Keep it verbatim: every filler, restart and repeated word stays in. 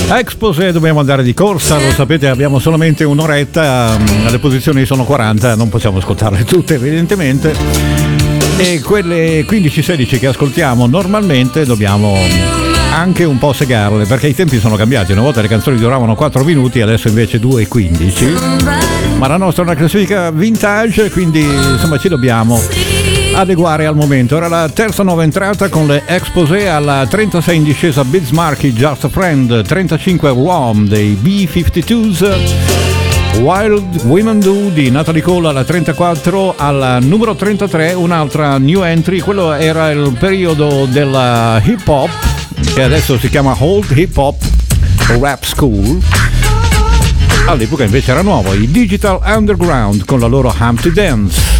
Exposé, dobbiamo andare di corsa, lo sapete, abbiamo solamente un'oretta, le posizioni sono quaranta, non possiamo ascoltarle tutte evidentemente, e quelle quindici sedici che ascoltiamo normalmente dobbiamo anche un po' segarle, perché i tempi sono cambiati. Una volta le canzoni duravano quattro minuti, adesso invece due e quindici, ma la nostra è una classifica vintage, quindi insomma ci dobbiamo adeguare al momento. Era la terza nuova entrata con le Exposé, alla trentasei in discesa Biz Markie, Just a Friend, trentacinque Warm dei B cinquantadue, Wild Women Do di Natalie Cole alla trentaquattro, alla numero trentatré un'altra new entry. Quello era il periodo della hip hop, che adesso si chiama Old Hip Hop Rap School. All'epoca invece era nuovo, i Digital Underground con la loro Humpty Dance.